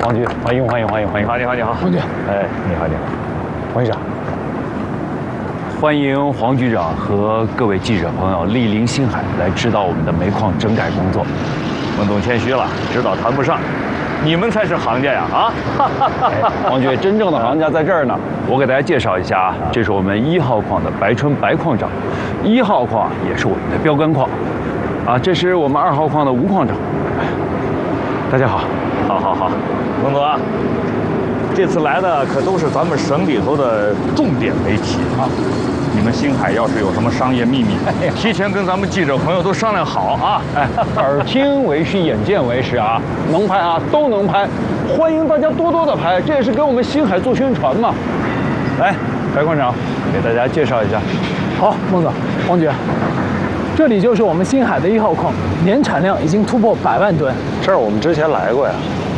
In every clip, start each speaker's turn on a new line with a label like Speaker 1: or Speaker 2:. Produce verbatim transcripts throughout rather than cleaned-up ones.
Speaker 1: 王局，欢迎欢迎欢迎欢迎！
Speaker 2: 你好，你好，你好，
Speaker 1: 王局，
Speaker 2: 哎，你好，你好，
Speaker 1: 王局长，
Speaker 3: 欢迎黄局长和各位记者朋友莅临星海来指导我们的煤矿整改工作。
Speaker 2: 文总谦虚了，指导谈不上，你们才是行家呀啊！
Speaker 3: 哎、王局，真正的行家在这儿呢。我给大家介绍一下啊，这是我们一号矿的白春白矿长，一号矿也是我们的标杆矿，啊，这是我们二号矿的吴矿长。大家好，
Speaker 2: 好，好，好，文总啊，这次来的可都是咱们省里头的重点媒体啊。你们星海要是有什么商业秘密，提前跟咱们记者朋友都商量好啊！
Speaker 3: 哎，耳听为虚，眼见为实啊，能拍啊都能拍，欢迎大家多多的拍，这也是给我们星海做宣传嘛。来，白矿长给大家介绍一下。
Speaker 1: 好，孟总，王局，这里就是我们星海的一号矿，年产量已经突破百万吨。
Speaker 3: 这儿我们之前来过呀。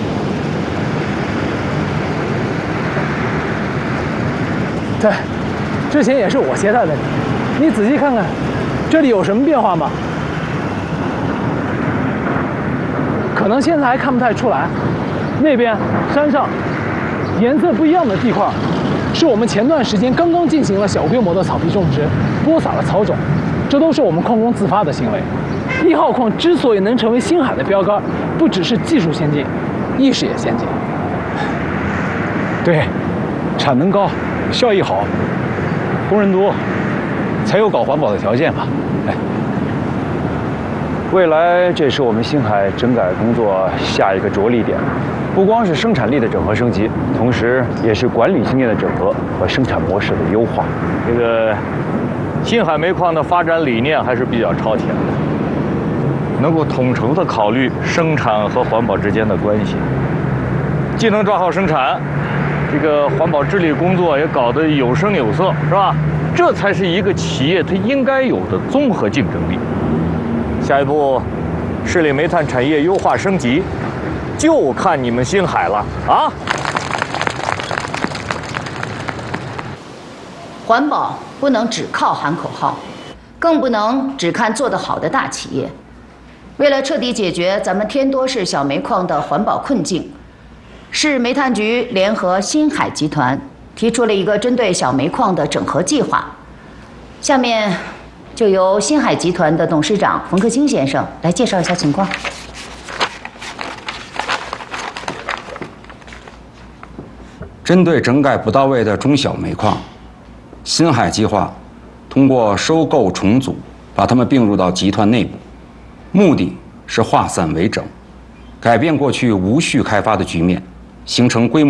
Speaker 1: 对。之前也是我接待的你，你仔细看看，这里有什么变化吗？可能现在还看不太出来。那边山上颜色不一样的地块，是我们前段时间刚刚进行了小规模的草皮种植，播撒了草种，这都是我们矿工自发的行为。一号矿之所以能成为星海的标杆，不只是技术先进，意识也先进。
Speaker 3: 对，产能高，效益好。工人多，才有搞环保的条件嘛。哎，未来这是我们星海整改工作下一个着力点，不光是生产力的整合升级，同时也是管理经验的整合和生产模式的优化。
Speaker 2: 这个星海煤矿的发展理念还是比较超前的，能够统筹的考虑生产和环保之间的关系，既能抓好生产。这个环保治理工作也搞得有声有色，是吧？这才是一个企业它应该有的综合竞争力。下一步，市里煤炭产业优化升级，就看你们星海了啊！
Speaker 4: 环保不能只靠喊口号，更不能只看做得好的大企业。为了彻底解决咱们天多市小煤矿的环保困境，市煤炭局联合星海集团提出了一个针对小煤矿的整合计划。下面就由星海集团的董事长冯克清先生来介绍一下情况。
Speaker 5: 针对整改不到位的中小煤矿，星海计划通过收购重组，把它们并入到集团内部，目的是化散为整，改变过去无序开发的局面，形成规模